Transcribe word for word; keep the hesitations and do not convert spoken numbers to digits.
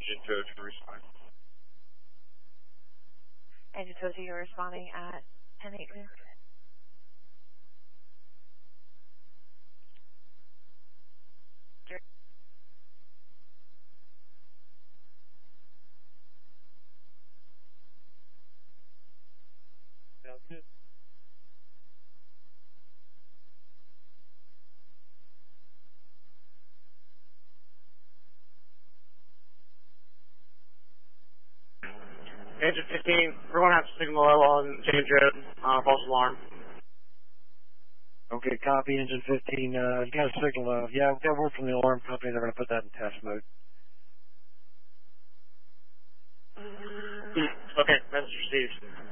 engine to, to respond. Engine to two, you're responding at ten eight. Sounds good. Engine fifteen, we're going to have to signal low on James Road, uh, false alarm. Okay, copy, Engine fifteen. Uh, you got a signal. Uh, yeah, we've got word from the alarm company. They're going to put that in test mode. Okay, message received.